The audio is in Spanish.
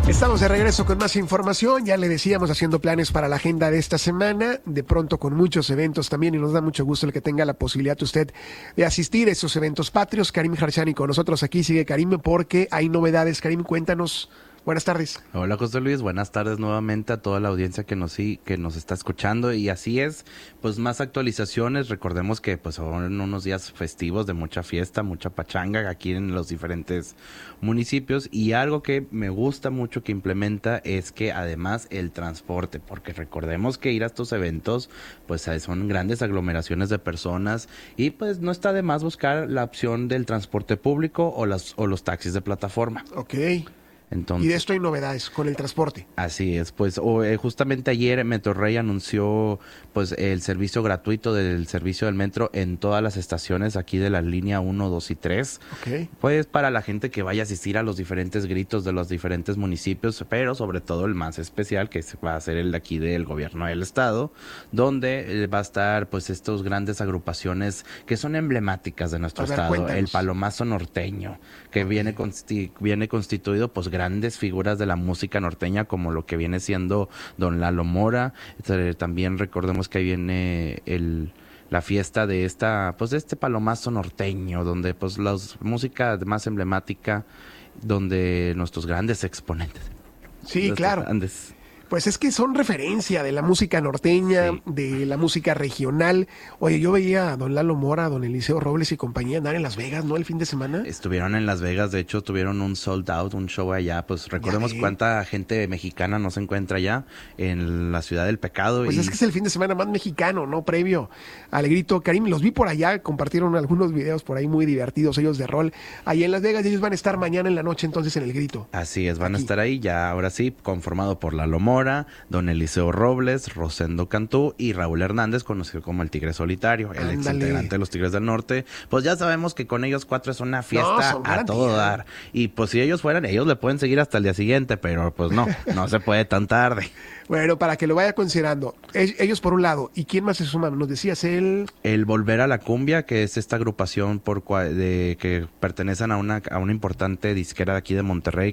Estamos de regreso con más información, ya le decíamos, haciendo planes para la agenda de esta semana, de pronto con muchos eventos también, y nos da mucho gusto el que tenga la posibilidad usted de asistir a esos eventos patrios. Karim Harshani con nosotros aquí, sigue Karim, porque hay novedades. Karim, cuéntanos. Buenas tardes. Hola José Luis, buenas tardes nuevamente a toda la audiencia que nos está escuchando, y así es, pues más actualizaciones. Recordemos que pues son unos días festivos de mucha fiesta, mucha pachanga aquí en los diferentes municipios, y algo que me gusta mucho que implementa es que además el transporte, porque recordemos que ir a estos eventos pues son grandes aglomeraciones de personas, y pues no está de más buscar la opción del transporte público o los taxis de plataforma. Ok. Entonces, y de esto hay novedades con el transporte. Así es, pues justamente ayer Metrorrey anunció pues el servicio gratuito del servicio del metro en todas las estaciones aquí de la línea 1, 2 y 3. Okay. Pues para la gente que vaya a asistir a los diferentes gritos de los diferentes municipios, pero sobre todo el más especial, que va a ser el de aquí del gobierno del estado, donde va a estar pues estos grandes agrupaciones que son emblemáticas de nuestro estado. Cuéntanos. El Palomazo Norteño, que viene constituido pues grandes figuras de la música norteña, como lo que viene siendo Don Lalo Mora. También recordemos que ahí viene la fiesta de este Palomazo Norteño, donde pues la música más emblemática, donde nuestros grandes exponentes. Sí, claro. Grandes. Pues es que son referencia de la música norteña, sí, de la música regional. Oye, yo veía a don Lalo Mora, a don Eliseo Robles y compañía andar en Las Vegas, ¿no? El fin de semana. Estuvieron en Las Vegas, de hecho tuvieron un sold out, un show allá. Pues recordemos cuánta gente mexicana no se encuentra allá en la ciudad del pecado. Pues es que es el fin de semana más mexicano, ¿no? Previo al grito. Karim, los vi por allá, compartieron algunos videos por ahí muy divertidos, ellos de rol. Ahí en Las Vegas, y ellos van a estar mañana en la noche entonces en el grito. Así es, van a estar ahí ya, ahora sí, conformado por Lalo Mora, don Eliseo Robles, Rosendo Cantú y Raúl Hernández, conocido como el Tigre Solitario, el ex integrante de los Tigres del Norte. Pues ya sabemos que con ellos cuatro es una fiesta a todo dar. Y pues si ellos fueran, ellos le pueden seguir hasta el día siguiente, pero pues no se puede tan tarde. Bueno, para que lo vaya considerando, ellos por un lado, ¿y quién más se suma? Nos decías el Volver a la Cumbia, que es esta agrupación que pertenecen a una importante disquera de aquí de Monterrey,